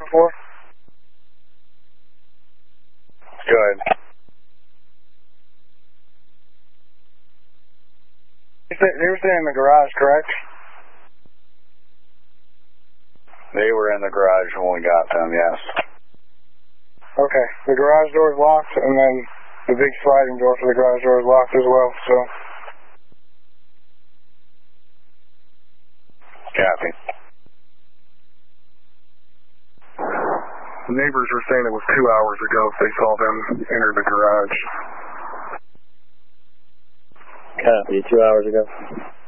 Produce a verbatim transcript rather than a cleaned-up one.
for? Good. They were staying in the garage, correct? They were in the garage when we got them, yes. Okay, the garage door is locked, and then the big sliding door for the garage door is locked as well, so. Copy. The neighbors were saying it was two hours ago if they saw them enter the garage. Copy, two hours ago.